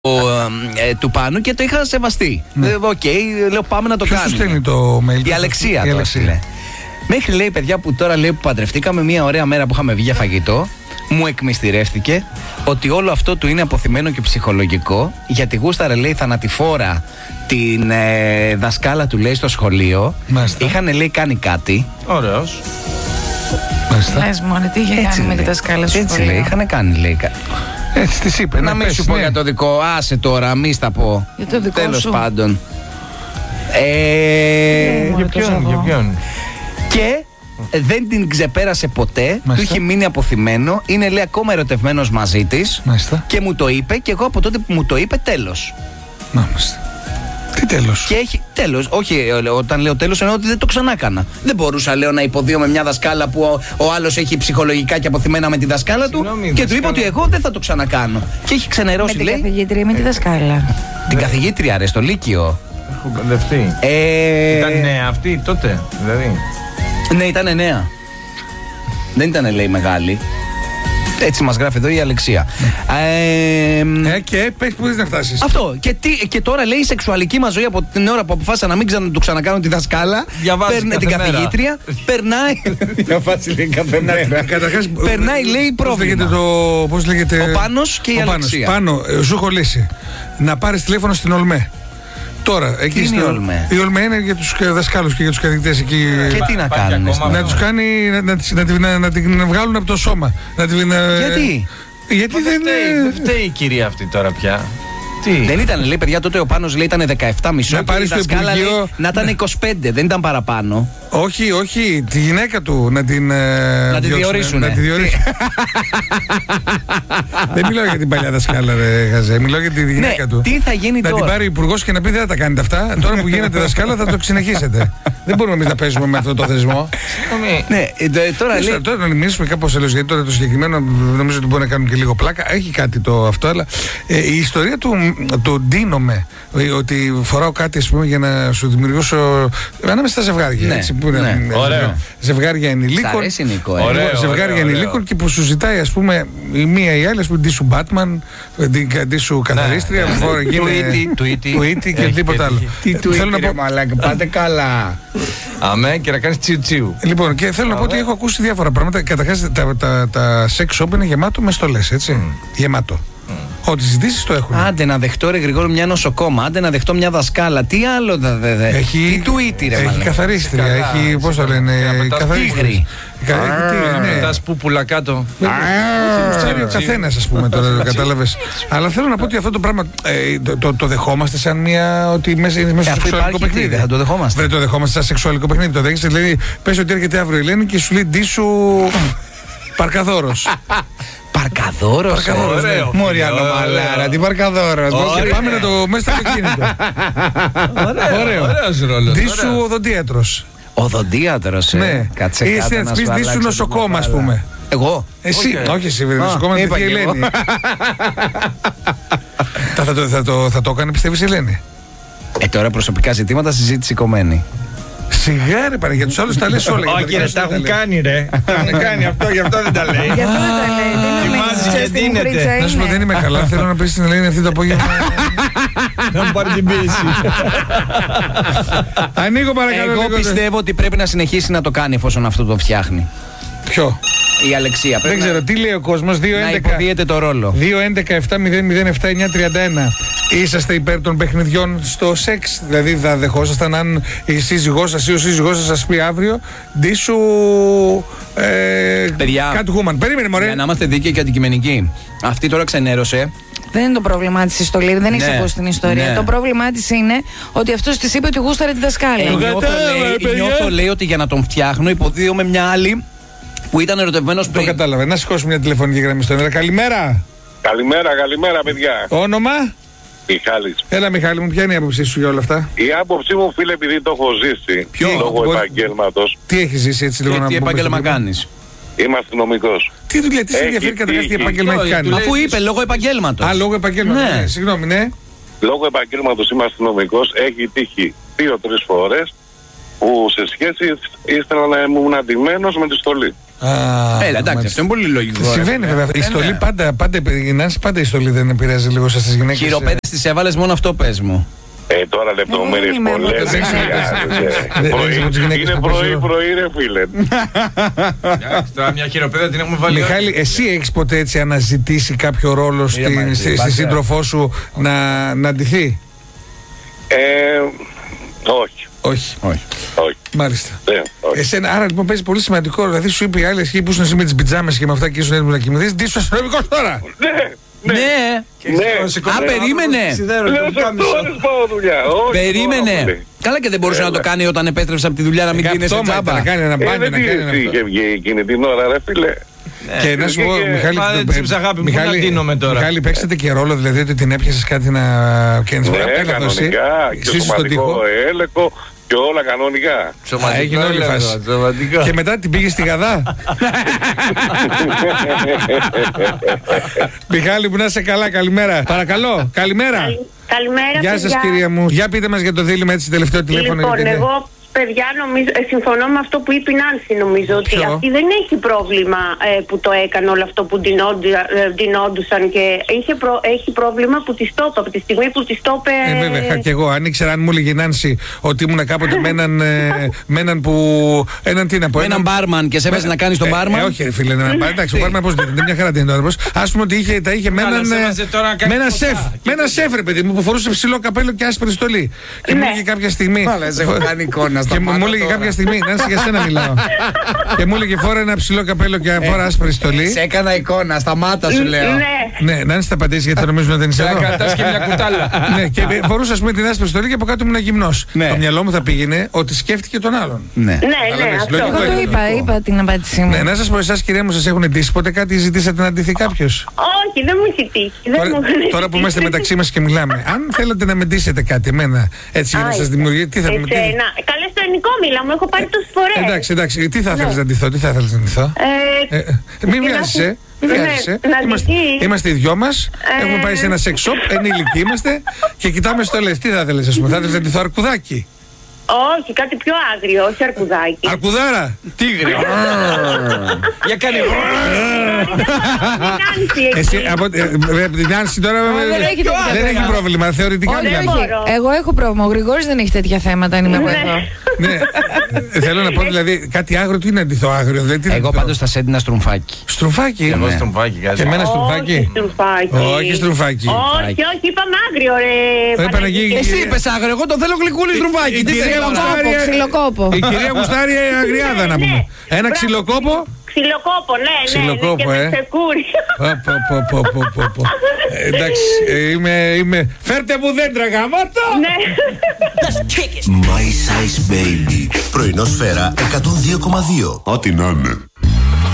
του Πάνου και το είχα σεβαστεί. Οκ, λέω πάμε να το κάνουμε. Ποιος σου στέλνει το mail? Η Αλεξία. Μέχρι λέει, παιδιά, που τώρα λέει που παντρευτήκαμε, μια ωραία μέρα που είχαμε βγει για φαγητό, μου εκμυστηρεύτηκε ότι όλο αυτό του είναι αποθυμένο και ψυχολογικό, γιατί γούσταρε, λέει, θανατηφόρα την δασκάλα του, λέει, στο σχολείο. Μάλιστα. Είχαν, λέει, κάνει κάτι. Ωραίος. Λες μόνο, τι είχε κάνει με τη δασκάλα σου? Έτσι, λέει, είχαν κάνει, λέει. Έτσι της είπε. Να μην σου πω για το δικό, άσε τώρα, μη στα πω. Για το δικό Τέλος σου. πάντων. Για ποιον? Και δεν την ξεπέρασε ποτέ. Του είχε μείνει αποθυμένο. Είναι, λέει, ακόμα ερωτευμένος μαζί της. Και μου το είπε. Και εγώ από τότε που μου το είπε, τέλος. Τι τέλος? Και έχει τέλος. Όχι, όταν λέω τέλος εννοώ ότι δεν το ξανά έκανα. Δεν μπορούσα, λέω, να υποδίω με μια δασκάλα που ο άλλος έχει ψυχολογικά και αποθυμένα με τη δασκάλα του. Και του είπα ότι εγώ δεν θα το ξανακάνω. Και έχει ξενερώσει, λέει. Με την καθηγήτρια ή με τη δασκάλα? Την καθηγήτρια, ρε, στο Λύκειο. Έχω μπερδευτεί. Ήταν νέα αυτή τότε, δηλαδή? Ναι, ήταν νέα. Δεν ήταν, λέει, μεγάλη. Έτσι μας γράφει εδώ η Αλεξία. Και πες που δεν να φτάσεις. Αυτό. Και τώρα, λέει, η σεξουαλική μας ζωή από την ώρα που αποφάσισα να μην του ξανακάνω τη δασκάλα, παίρνει την καθηγήτρια, περνάει. Διαβάζει, λέει, κάθε μέρα. Περνάει, λέει, πρόβλημα. Πώς λέγεται? Ο Πάνος και η Αλεξία. Πάνω, σου έχω λύσει. Να πάρεις τηλέφωνο στην Ολμέ. Τώρα, εκεί είναι η Ολμέ? Η Ολμέ είναι για τους δασκάλους και για τους καθηγητές εκεί. Και τι να κάνουν? Να τους κάνει, να την βγάλουν από το σώμα. Γιατί? Γιατί δεν φταίει η κυρία αυτή τώρα πια. Δεν ήταν, λέει, παιδιά, τότε ο Πάνος, λέει, ήταν 17,5. Να πάρει στο Υπουργείο. Να ήταν 25, δεν ήταν παραπάνω. Όχι, τη γυναίκα του να την. Να τη διορίσουν. Δεν μιλάω για την παλιά δασκάλα, ρε Χαζέ. Μιλάω για τη γυναίκα του. Τι θα γίνει τώρα? Να την πάρει ο υπουργός και να πει δεν θα τα κάνετε αυτά. Τώρα που γίνετε δασκάλα θα το συνεχίσετε. Δεν μπορούμε εμείς να παίζουμε με αυτό το θεσμό. Ναι, τώρα λέει. Τώρα να μιλήσουμε κάπως αλλιώς, γιατί τώρα το συγκεκριμένο νομίζω ότι μπορεί να κάνουν και λίγο πλάκα. Έχει κάτι το αυτό, αλλά η ιστορία του ντύνομαι, ότι φοράω κάτι, ας πούμε, για να σου δημιουργήσω ανάμεσα στα ζευγάρια. Ναι, έτσι, που είναι, ωραίο. Ζευγάρια ενηλίκων. Ζευγάρια ενηλίκων και που σου ζητάει, ας πούμε, η μία ή η άλλη, ας πούμε, ντύσου Batman, ντύσου καθαρίστρια, του ίτι και τίποτα άλλο. Τι του ίτι, ρε μαλάκα, πάτε καλά. Αμέ, και να κάνεις τσιου-τσιου. Λοιπόν, και θέλω να πω ότι έχω ακούσει διάφορα πράγματα. Καταρχάς, τα sex shop είναι γεμάτο με στολές, έτσι. Γεμάτο. Ό,τι ζητήσεις το έχουν. Άντε να δεχτώ, ρε Γρηγόρη, μια νοσοκόμα. Άντε να δεχτώ μια δασκάλα. Τι άλλο έχει? Τι του ίτι, ρε έχει καθαρίστρια. Έχει, πώς το λένε, καθαρίστρια. Τα σπούπουλα κάτω. Ξέρει ο καθένας, ας πούμε, τώρα το κατάλαβες. Αλλά θέλω να πω ότι αυτό το πράγμα το δεχόμαστε σαν μια. Ότι μέσα είναι μέσα στο σεξουαλικό παιχνίδι. Δεν το δεχόμαστε. Δεν το δεχόμαστε σαν σεξουαλικό παιχνίδι. Το δέχεσαι, δηλαδή, πες ότι έρχεται αύριο η Ελένη και σου λέει ντύσου Παρκαδόρος. Παρκαδόρος. Μόρια νομαλάρα, τι Παρκαδόρος. Και πάμε να το μέσα στο αυτοκίνητο. Ωραίος ρόλος. Ντύσου οδοντίατρος. Οδοντίατρος, ναι. Κάτσε κάτω. Ή να πεις ντύσου νοσοκόμα, ας πούμε. Εγώ? Εσύ, όχι εσύ, νοσοκόμα, δεν η Ελένη. Θα το έκανε, πιστεύεις, η Ελένη? Τώρα προσωπικά ζητήματα συζήτηση κομμένη. Σιγά, ρε παρέ, για τους άλλους τα λες όλα. Όχι, ρε, τα έχουν κάνει, ρε. Τα έχουν κάνει αυτό, γι' αυτό δεν τα λέει. Γι' αυτό δεν τα λέει. Κοιμάζει και δίνεται. Να σου πω, δεν είμαι καλά. Θέλω να πεις στην Ελένη αυτή το απόγευμα. Να μου πάρει την πίεση. Ανοίγω, παρακαλώ. Εγώ πιστεύω ότι πρέπει να συνεχίσει να το κάνει εφόσον αυτό το φτιάχνει. Ποιο? Η Αλεξία. Δεν ξέρω, τι λέει ο κόσμος. Να υποδίεται το ρόλο. 2-11-7-0-0-7-9-31. Είσαστε υπέρ των παιχνιδιών στο σεξ? Δηλαδή θα δεχόσασταν αν η σύζυγός σας ή ο σύζυγός σας πει αύριο ντύσου Catwoman? Περίμενε, μωρέ. Για να είμαστε δίκαιοι και αντικειμενικοί. Αυτή τώρα ξενέρωσε. Δεν είναι το πρόβλημά της η στολή, δεν έχει ακούσει την ιστορία. Ναι. Το πρόβλημά της είναι ότι αυτός της είπε ότι γούσταρε τη δασκάλα. Νιώθω, λέει, ότι για να τον φτιάχνω υποδίω με μια άλλη που ήταν ερωτευμένος πριν. Το κατάλαβε. Να σηκώσουμε μια τηλεφωνική γραμμή στον αέρα. Καλημέρα. Καλημέρα, παιδιά. Όνομα? Μιχάλης. Έλα, Μιχάλη μου, ποια είναι η άποψή σου για όλα αυτά? Η άποψή μου, φίλε, επειδή το έχω ζήσει λόγω επαγγέλματος. Τι έχει ζήσει, έτσι λίγο να πούμε? Τι επάγγελμα κάνεις? Είμαι αστυνομικός. Τι δουλειά, τι σε ενδιαφέρει καταρχάς τι επάγγελμα έχει κάνει? Αφού είπε λόγω επαγγέλματος. Α, λόγω επαγγέλματος. Ναι. Συγγνώμη, ναι. Λόγω επαγγέλματος είμαι αστυνομικός. Έχει τύχει 2-3 φορές που σε σχέση ήθελα να ήμουν αντιμένος με τη στολή. Εντάξει, αυτό είναι πολύ λογικό. Συμβαίνει βέβαια. Η στολή πάντα η στολή δεν επηρεάζει λίγο στις γυναίκες. Χειροπέδες τις έβαλες, μόνο αυτό πες μου. Τώρα λεπτομέρειες πολλές. Είναι πρωί ρε φίλε. Τώρα μια χειροπέδα την έχουμε βάλει. Μιχάλη, εσύ έχεις ποτέ έτσι αναζητήσει κάποιο ρόλο στη σύντροφό σου να αντιθεί? Όχι. Μάλιστα. Εσένα, άρα λοιπόν παίζει πολύ σημαντικό. Δηλαδή σου είπε η άλλη εσύ που ήσουν εσύ με τις πιτζάμες και με αυτά και ήσουν έτοιμο να κοιμηθείς. Τι είσαι αστυνομικός τώρα? Ναι. Περίμενε. Περίμενε. Καλά, και δεν μπορούσε να το κάνει όταν επέστρεψε από τη δουλειά, να μην κλείνεσαι τζάμπα. Να κάνει ένα μπάνιο, να κάνει ένα. Είχε βγει εκείνη την ώρα, ρε φίλε. Και να σου πω, Μιχάλη, παίξατε και ρόλο, δηλαδή ότι την έπιασες κάτι να καίνεις? Ναι, κανονικά, και σωματικό έλεγχο και όλα κανονικά. Έγινε όλη η φάση. Και μετά την πήγε στη Γαδά. Μιχάλη μου, να είσαι καλά, καλημέρα. Παρακαλώ, καλημέρα. Καλημέρα. Γεια σας κυρία μου. Για πείτε μας για το δίλημμα, έτσι τελευταίο τηλέφωνο. Λοιπόν, εγώ παιδιά νομίζω, συμφωνώ με αυτό που είπε η Νάνση, νομίζω ότι αυτή δεν έχει πρόβλημα που το έκανε όλο αυτό που ντυνόντουσαν και έχει πρόβλημα που της το είπε, από τη στιγμή που της το είπε. Βέβαια, και εγώ αν ήξερα, αν μου έλεγε η Νάνση ότι ήμουν κάποτε με έναν που. Με έναν μπάρμαν και σε έβαζε να κάνει τον μπάρμαν. Όχι, ρε φίλε, έναν μπάρμαν. Εντάξει, ο μπάρμαν πώς δίνεται, μια χαρά δίνεται. Ας πούμε ότι τα είχε με έναν σεφ, ρε παιδί μου, που φορούσε ψηλό καπέλο και άσπρη στολή. Και μου έλεγε κάποια στιγμή. Και μου έλεγε κάποια στιγμή, Νάνση, για σένα μιλάω. Και μου έλεγε φόρα ένα ψηλό καπέλο και φόρα άσπρη στολή. Σε έκανα εικόνα, σταμάτα σου λέω. Ναι, Νάνση θα απαντήσει γιατί νομίζουν ότι δεν είσαι εδώ. Κρατάς και μια κουτάλα. Ναι, και φορούσα με την άσπρη στολή και από κάτω ήμουν γυμνός. Το μυαλό μου θα πήγαινε ότι σκέφτηκε τον άλλον. Ναι, εγώ το είπα την απάντησή μου. Ναι, να σας πω, εσάς κυρία μου, σας έχουν ντύσει ποτέ κάτι, ζητήσατε να ντυθεί κάποιος? Όχι, δεν μου έχει τύχει. Τώρα που είμαστε μεταξύ μας και μιλάμε, αν θέλετε να με ντύσετε κάτι, εμένα έτσι για να σας δημιουργεί, τι θα με ντύσετε? Καλέ στο ελληνικό μίλα μου, έχω πάρει τόσες φορές. Εντάξει, τι θα ήθελες να ντυθώ, Μην βιάζεσαι. Είμαστε οι δυο μας. Έχουμε πάει σε ένα sex shop, ενήλικοι είμαστε και κοιτάμε στολές. Τι θα ήθελες, ας πούμε, θα ήθελες να ντυθώ αρκουδάκι? Όχι, κάτι πιο άγριο, όχι αρκουδάκι. Αρκουδάρα! Τίγρη! Για κάνει. Εσύ από την Νάνση τώρα δεν έχει πρόβλημα, θεωρητικά. Εγώ έχω πρόβλημα. Ο Γρηγόρης δεν έχει τέτοια θέματα, αν είμαι από εδώ. Ναι, θέλω να πω δηλαδή κάτι άγριο, τι είναι αντιθώ άγριο? Εγώ πάντως θα σε έντυνα στρουμφάκι. Στρουμφάκι? Εγώ στρουμφάκι, κάτι. Και εμένα στρουμφάκι? Όχι στρουμφάκι. Όχι, είπαμε άγριο, ρε. Εσύ είπες άγριο, εγώ το θέλω γλυκούλι στρουμφάκι. Ξυλοκόπο. Η κυρία γουστάρει αγριάδα να πούμε. Ένα ξυλοκόπο. Ξυλοκόπο, ναι. Ξυλοκόπο, εντάξει, είμαι. Φέρτε μου δέντρα, γαμάτο! Ναι. My Size Baby. Πρωινό σφαίρα 102,2. Ό,τι να είναι.